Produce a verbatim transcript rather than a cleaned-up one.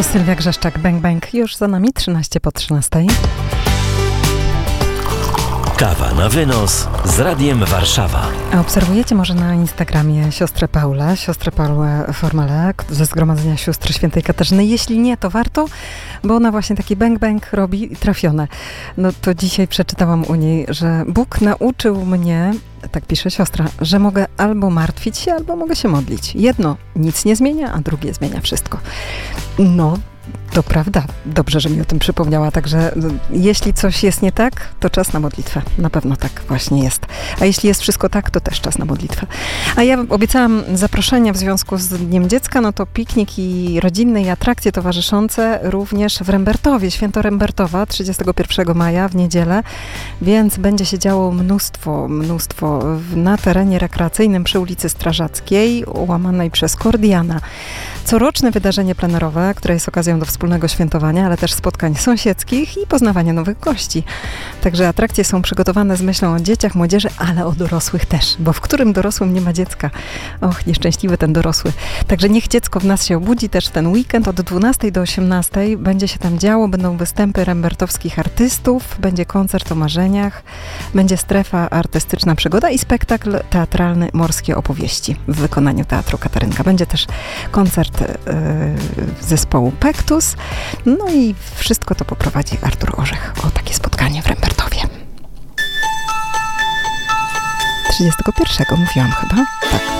To Sylwia Grzeszczak, Bang Bang. Już za nami trzynaście po trzynastej. Kawa na wynos z Radiem Warszawa. A obserwujecie może na Instagramie siostrę Paulę, siostrę Paulę Formale ze Zgromadzenia Sióstr Świętej Katarzyny. Jeśli nie, to warto, bo ona właśnie taki bang bang robi trafione. No to dzisiaj przeczytałam u niej, że Bóg nauczył mnie, tak pisze siostra, że mogę albo martwić się, albo mogę się modlić. Jedno nic nie zmienia, a drugie zmienia wszystko. No, to prawda. Dobrze, że mi o tym przypomniała. Także jeśli coś jest nie tak, to czas na modlitwę. Na pewno tak właśnie jest. A jeśli jest wszystko tak, to też czas na modlitwę. A ja obiecałam zaproszenia w związku z Dniem Dziecka, no to piknik i rodzinne i atrakcje towarzyszące również w Rembertowie. Święto Rembertowa, trzydziestego pierwszego maja w niedzielę, więc będzie się działo mnóstwo, mnóstwo na terenie rekreacyjnym przy ulicy Strażackiej, łamanej przez Kordiana. Coroczne wydarzenie plenerowe, które jest okazją do wspólnego świętowania, ale też spotkań sąsiedzkich i poznawania nowych gości. Także atrakcje są przygotowane z myślą o dzieciach, młodzieży, ale o dorosłych też, bo w którym dorosłym nie ma dziecka? Och, nieszczęśliwy ten dorosły. Także niech dziecko w nas się obudzi też ten weekend od dwunastej do osiemnastej. Będzie się tam działo, będą występy rembertowskich artystów, będzie koncert o marzeniach, będzie strefa artystyczna przygoda i spektakl teatralny Morskie opowieści w wykonaniu Teatru Katarynka. Będzie też koncert yy, zespołu Pektus. No i wszystko to poprowadzi Artur Orzech. O takie spotkanie w Rembertowie. trzydziestego pierwszego mówiłam chyba? Tak.